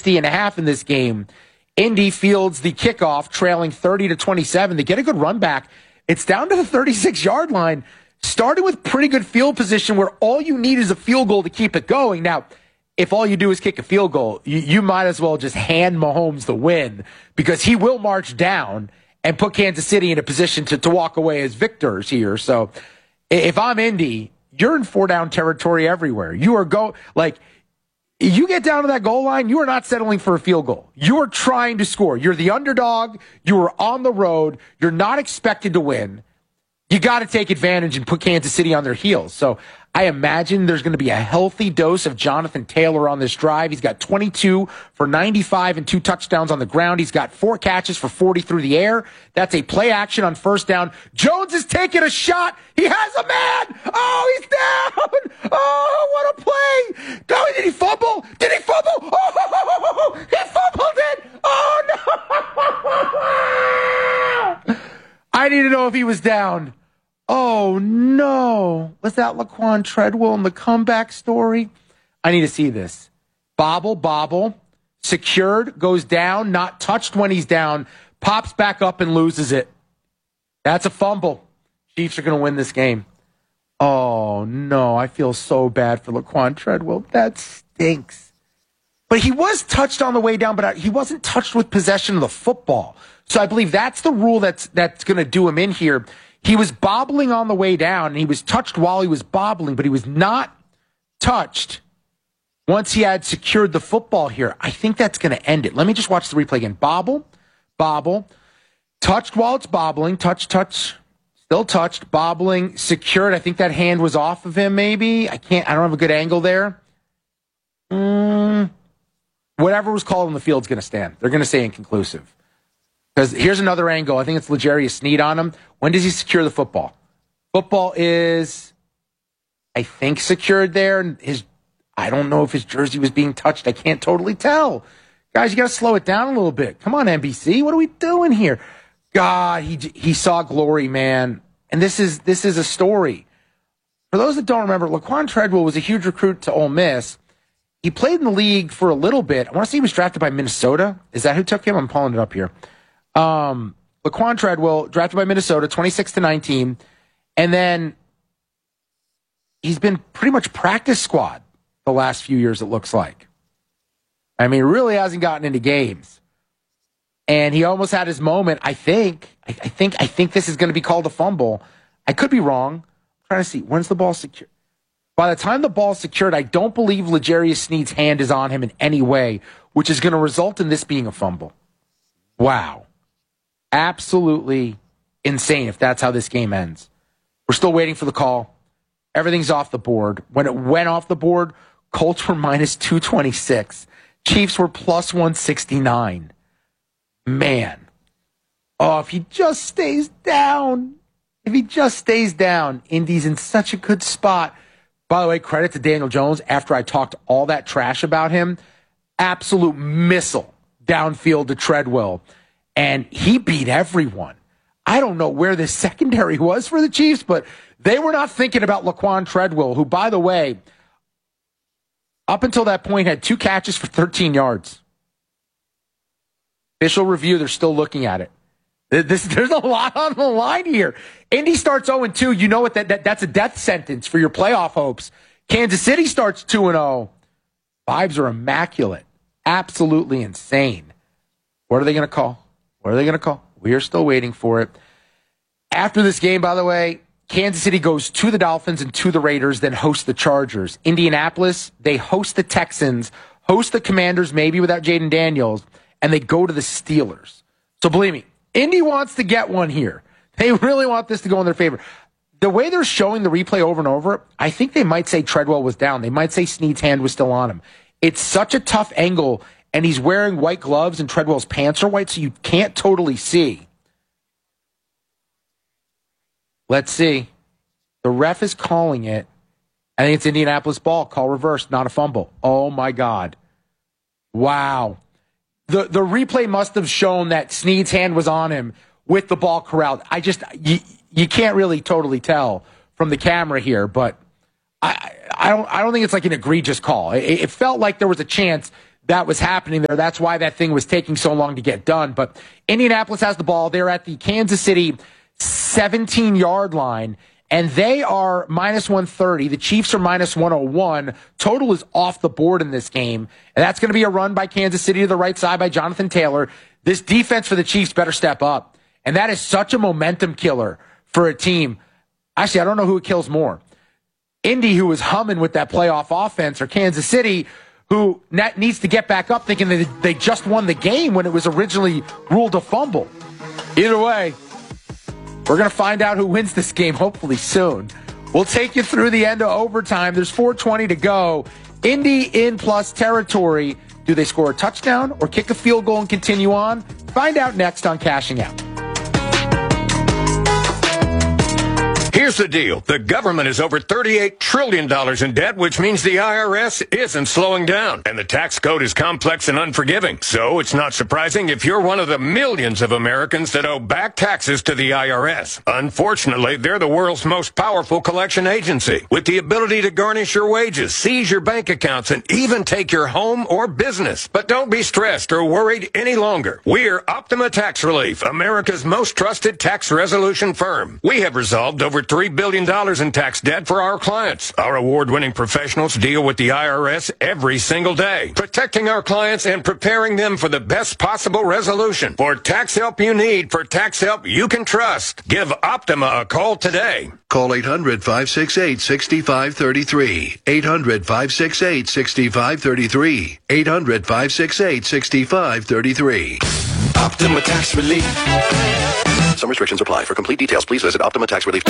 60.5 in this game. Indy fields the kickoff, trailing 30-27. They get a good run back. It's down to the 36-yard line, starting with pretty good field position where all you need is a field goal to keep it going. Now, if all you do is kick a field goal, you might as well just hand Mahomes the win because he will march down and put Kansas City in a position to walk away as victors here. So if I'm Indy, you're in 4-down territory everywhere. You get down to that goal line, you are not settling for a field goal. You are trying to score. You're the underdog. You are on the road. You're not expected to win. You got to take advantage and put Kansas City on their heels. So I imagine there's going to be a healthy dose of Jonathan Taylor on this drive. He's got 22 for 95 and 2 touchdowns on the ground. He's got 4 catches for 40 through the air. That's a play action on first down. Jones is taking a shot. He has a man. Oh, he's down. Oh, what a play. No, did he fumble? Did he fumble? Oh, he fumbled it. Oh, no. I need to know if he was down. Oh, no. Was that Laquan Treadwell in the comeback story? I need to see this. Bobble. Secured, goes down, not touched when he's down, pops back up and loses it. That's a fumble. Chiefs are going to win this game. Oh, no. I feel so bad for Laquan Treadwell. That stinks. But he was touched on the way down, but he wasn't touched with possession of the football. So I believe that's the rule that's going to do him in here. He was bobbling on the way down, and he was touched while he was bobbling, but he was not touched once he had secured the football here. I think that's going to end it. Let me just watch the replay again. Bobble, touched while it's bobbling, touch, still touched, bobbling, secured. I think that hand was off of him maybe. I don't have a good angle there. Whatever was called on the field's going to stand. They're going to say inconclusive. Because here's another angle. I think it's L'Jarius Sneed on him. When does he secure the football? Football is, I think, secured there. And I don't know if his jersey was being touched. I can't totally tell. Guys, you got to slow it down a little bit. Come on, NBC. What are we doing here? God, he saw glory, man. And this is a story. For those that don't remember, Laquan Treadwell was a huge recruit to Ole Miss. He played in the league for a little bit. I want to say he was drafted by Minnesota. Is that who took him? I'm pulling it up here. Laquan Treadwell, drafted by Minnesota, 26-19. And then he's been pretty much practice squad the last few years, it looks like. I mean, really hasn't gotten into games. And he almost had his moment, I think. I think this is going to be called a fumble. I could be wrong. I'm trying to see. When's the ball secured? By the time the ball's secured, I don't believe L'Jarius Sneed's hand is on him in any way, which is going to result in this being a fumble. Wow. Absolutely insane if that's how this game ends. We're still waiting for the call. Everything's off the board. When it went off the board, Colts were minus 226. Chiefs were plus 169. Man. Oh, if he just stays down. Indy's in such a good spot. By the way, credit to Daniel Jones. After I talked all that trash about him, absolute missile downfield to Treadwell. And he beat everyone. I don't know where this secondary was for the Chiefs, but they were not thinking about Laquan Treadwell, who, by the way, up until that point had 2 catches for 13 yards. Official review, they're still looking at it. There's a lot on the line here. Indy starts 0-2. You know what? That's a death sentence for your playoff hopes. Kansas City starts 2-0. Vibes are immaculate. Absolutely insane. What are they going to call? We are still waiting for it. After this game, by the way, Kansas City goes to the Dolphins and to the Raiders, then host the Chargers. Indianapolis, they host the Texans, host the Commanders, maybe without Jaden Daniels, and they go to the Steelers. So believe me, Indy wants to get one here. They really want this to go in their favor. The way they're showing the replay over and over, I think they might say Treadwell was down. They might say Sneed's hand was still on him. It's such a tough angle, and he's wearing white gloves and Treadwell's pants are white, so you can't totally see. Let's see. The ref is calling it. I think it's Indianapolis ball. Call reversed, not a fumble. Oh, my God. Wow. The replay must have shown that Sneed's hand was on him with the ball corralled. You can't really totally tell from the camera here, but I don't think it's like an egregious call. It felt like there was a chance that was happening there. That's why that thing was taking so long to get done. But Indianapolis has the ball. They're at the Kansas City 17-yard line, and they are minus 130. The Chiefs are minus 101. Total is off the board in this game, and that's going to be a run by Kansas City to the right side by Jonathan Taylor. This defense for the Chiefs better step up, and that is such a momentum killer for a team. Actually, I don't know who it kills more. Indy, who was humming with that playoff offense, or Kansas City, who needs to get back up thinking that they just won the game when it was originally ruled a fumble. Either way, we're going to find out who wins this game hopefully soon. We'll take you through the end of overtime. There's 4:20 to go. Indy in plus territory. Do they score a touchdown or kick a field goal and continue on? Find out next on Cashing Out. Here's the deal. The government is over $38 trillion in debt, which means the IRS isn't slowing down. And the tax code is complex and unforgiving. So it's not surprising if you're one of the millions of Americans that owe back taxes to the IRS. Unfortunately, they're the world's most powerful collection agency, with the ability to garnish your wages, seize your bank accounts, and even take your home or business. But don't be stressed or worried any longer. We're Optima Tax Relief, America's most trusted tax resolution firm. We have resolved over $3 billion in tax debt for our clients. Our award-winning professionals deal with the IRS every single day, protecting our clients and preparing them for the best possible resolution. For tax help you need, for tax help you can trust, give Optima a call today. Call 800-568-6533. 800-568-6533. 800-568-6533. Optima Tax Relief. Some restrictions apply. For complete details, please visit Optima Tax Relief. Call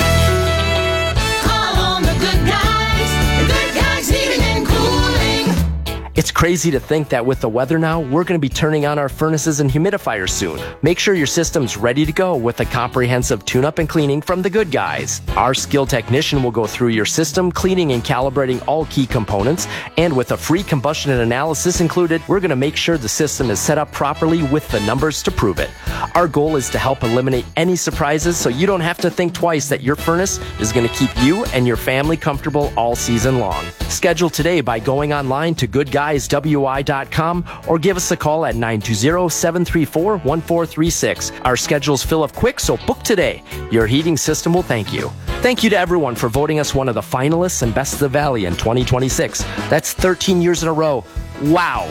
on the good guys. The good guys heating and cooling. It's crazy to think that with the weather now, we're going to be turning on our furnaces and humidifiers soon. Make sure your system's ready to go with a comprehensive tune-up and cleaning from the good guys. Our skilled technician will go through your system, cleaning and calibrating all key components, and with a free combustion analysis included, we're going to make sure the system is set up properly with the numbers to prove it. Our goal is to help eliminate any surprises so you don't have to think twice that your furnace is going to keep you and your family comfortable all season long. Schedule today by going online to goodguyswi.com or give us a call at 920-734-1436. Our schedules fill up quick, so book today. Your heating system will thank you. Thank you to everyone for voting us one of the finalists and Best of the Valley in 2026. That's 13 years in a row. Wow.